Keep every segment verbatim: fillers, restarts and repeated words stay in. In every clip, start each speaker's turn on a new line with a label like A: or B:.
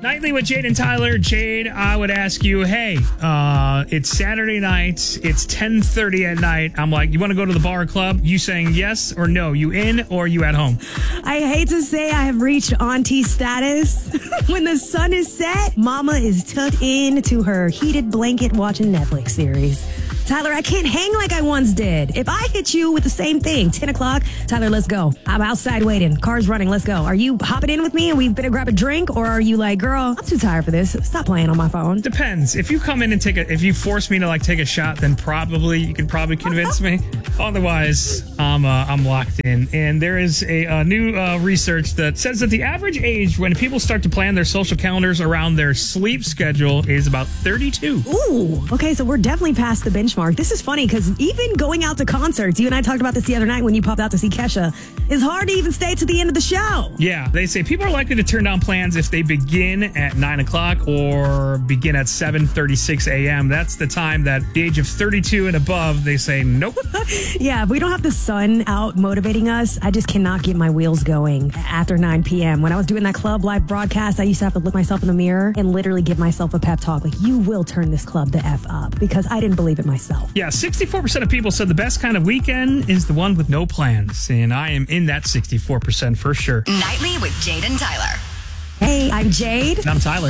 A: Nightly with Jade and Tyler. Jade, I would ask you, hey, uh, it's Saturday night. It's ten thirty at night. I'm like, you want to go to the bar or club? You saying yes or no? You in or you at home?
B: I hate to say I have reached auntie status. When the sun is set, mama is tucked into her heated blanket watching Netflix series. Tyler, I can't hang like I once did. If I hit you with the same thing, ten o'clock, Tyler, let's go. I'm outside waiting. Car's running. Let's go. Are you hopping in with me and we better grab a drink? Or are you like, girl, I'm too tired for this. Stop playing on my phone.
A: Depends. If you come in and take a, if you force me to like take a shot, then probably, you can probably convince me. Otherwise, I'm, uh, I'm locked in. And there is a, a new uh, research that says that the average age when people start to plan their social calendars around their sleep schedule is about thirty-two.
B: Ooh. Okay, so we're definitely past the benchmark. This is funny because even going out to concerts, you and I talked about this the other night when you popped out to see Kesha, it's hard to even stay to the end of the show.
A: Yeah, they say people are likely to turn down plans if they begin at nine o'clock or begin at seven thirty-six a.m. That's the time that the age of thirty-two and above, they say nope.
B: Yeah, if we don't have the sun out motivating us, I just cannot get my wheels going after nine p.m. When I was doing that club live broadcast, I used to have to look myself in the mirror and literally give myself a pep talk like, you will turn this club the F up, because I didn't believe it myself.
A: Yeah, sixty-four percent of people said the best kind of weekend is the one with no plans. And I am in that sixty-four percent for sure.
C: Nightly with Jade and Tyler.
B: Hey, I'm Jade.
A: And I'm Tyler.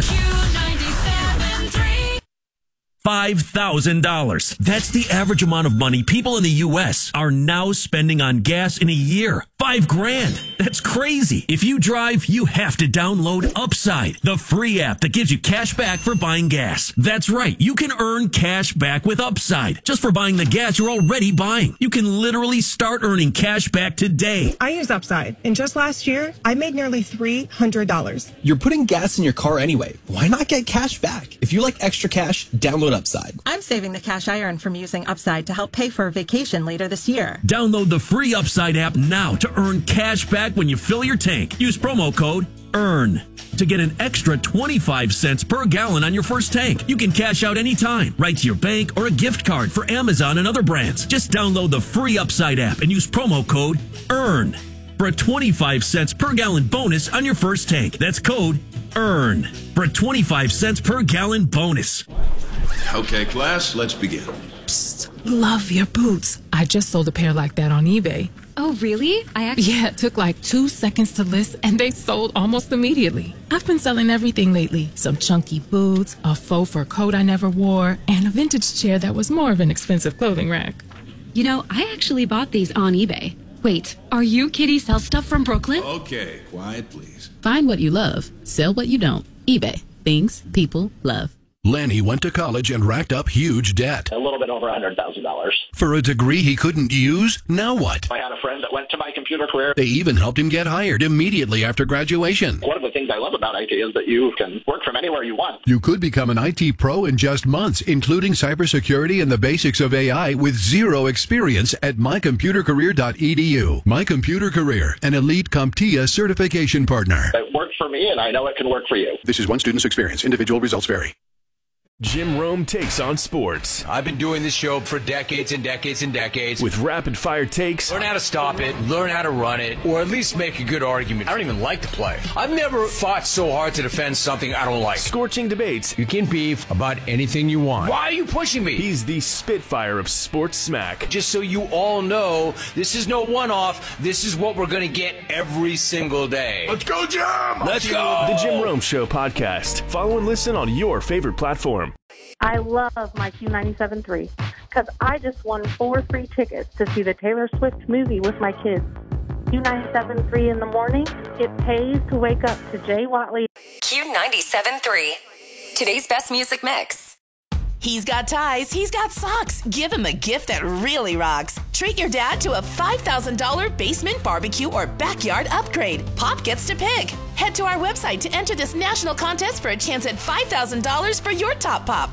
D: five thousand dollars. That's the average amount of money people in the U S are now spending on gas in a year. Five grand. That's crazy. If you drive, you have to download Upside, the free app that gives you cash back for buying gas. That's right. You can earn cash back with Upside just for buying the gas you're already buying. You can literally start earning cash back today.
E: I use Upside, and just last year, I made nearly three hundred dollars.
F: You're putting gas in your car anyway. Why not get cash back? If you like extra cash, download Upside.
G: I'm saving the cash I earn from using Upside to help pay for a vacation later this year.
D: Download the free Upside app now to earn cash back when you fill your tank. Use promo code EARN to get an extra twenty-five cents per gallon on your first tank. You can cash out anytime, right to your bank or a gift card for Amazon and other brands. Just download the free Upside app and use promo code EARN for a twenty-five cents per gallon bonus on your first tank. That's code EARN for a twenty-five cents per gallon bonus.
H: Okay, class, let's begin.
I: Psst, love your boots. I just sold a pair like that on eBay.
J: Oh, really? I actually...
I: Yeah, it took like two seconds to list, and they sold almost immediately. I've been selling everything lately. Some chunky boots, a faux fur coat I never wore, and a vintage chair that was more of an expensive clothing rack.
J: You know, I actually bought these on eBay. Wait, are you Kitty Sell Stuff from Brooklyn?
H: Okay, quiet, please.
K: Find what you love. Sell what you don't. eBay. Things people love.
L: Lenny went to college and racked up huge debt.
M: A little bit over one hundred thousand dollars.
L: For a degree he couldn't use? Now what?
M: I had a friend that went to my computer career.
L: They even helped him get hired immediately after graduation.
M: One of the things I love about I T is that you can work from anywhere you want.
L: You could become an I T pro in just months, including cybersecurity and the basics of A I with zero experience at my computer career dot e d u. My Computer Career, an elite CompTIA certification partner.
M: It worked for me, and I know it can work for you.
L: This is one student's experience. Individual results vary.
N: Jim Rome takes on sports.
O: I've been doing this show for decades and decades and decades.
N: With rapid-fire takes.
O: Learn how to stop it, learn how to run it, or at least make a good argument. I don't even like to play. I've never fought so hard to defend something I don't like.
N: Scorching debates.
O: You can beef about anything you want. Why are you pushing me?
N: He's the Spitfire of sports smack.
O: Just so you all know, this is no one-off. This is what we're going to get every single day.
H: Let's go, Jim!
O: Let's go!
N: The Jim Rome Show podcast. Follow and listen on your favorite platform.
P: I love my Q ninety-seven point three because I just won four free tickets to see the Taylor Swift movie with my kids. Q ninety-seven point three in the morning, it pays to wake up to Jay Watley.
C: Q ninety-seven point three, today's best music mix.
Q: He's got ties, he's got socks. Give him a gift that really rocks. Treat your dad to a five thousand dollars basement, barbecue, or backyard upgrade. Pop gets to pick. Head to our website to enter this national contest for a chance at five thousand dollars for your top pop.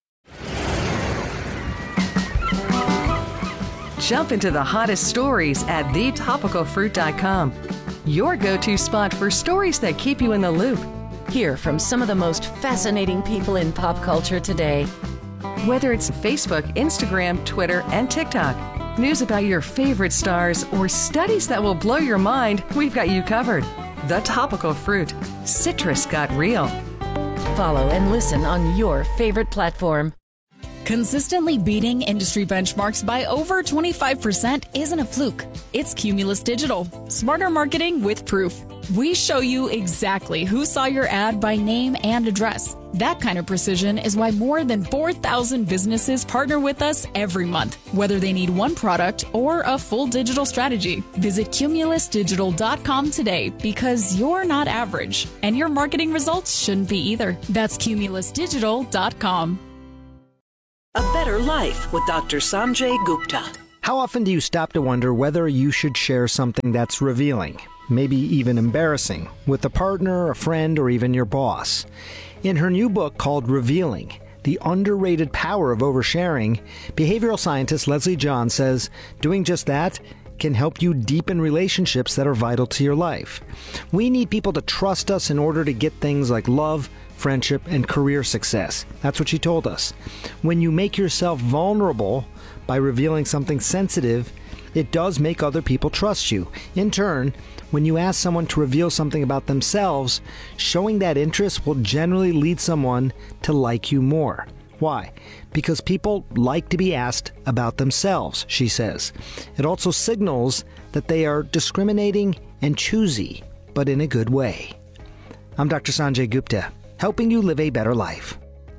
R: Jump into the hottest stories at the topical fruit dot com. Your go-to spot for stories that keep you in the loop.
S: Hear from some of the most fascinating people in pop culture today.
R: Whether it's Facebook, Instagram, Twitter, and TikTok, news about your favorite stars, or studies that will blow your mind, we've got you covered. The Topical Fruit. Citrus got real.
S: Follow and listen on your favorite platform.
T: Consistently beating industry benchmarks by over twenty-five percent isn't a fluke. It's Cumulus Digital. Smarter marketing with proof. We show you exactly who saw your ad by name and address. That kind of precision is why more than four thousand businesses partner with us every month, whether they need one product or a full digital strategy. Visit cumulus digital dot com today because you're not average, and your marketing results shouldn't be either. That's cumulus digital dot com.
U: A Better Life with Doctor Sanjay Gupta.
V: How often do you stop to wonder whether you should share something that's revealing, maybe even embarrassing, with a partner, a friend, or even your boss? In her new book called Revealing, The Underrated Power of Oversharing, behavioral scientist Leslie John says doing just that can help you deepen relationships that are vital to your life. We need people to trust us in order to get things like love, friendship, and career success. That's what she told us. When you make yourself vulnerable by revealing something sensitive, it does make other people trust you. In turn, when you ask someone to reveal something about themselves, showing that interest will generally lead someone to like you more. Why? Because people like to be asked about themselves, she says. It also signals that they are discriminating and choosy, but in a good way. I'm Doctor Sanjay Gupta, helping you live a better life.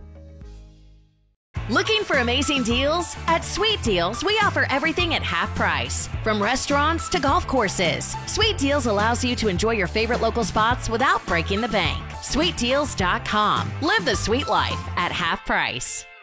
W: Looking for amazing deals? At Sweet Deals, we offer everything at half price. From restaurants to golf courses, Sweet Deals allows you to enjoy your favorite local spots without breaking the bank. sweet deals dot com. Live the sweet life at half price.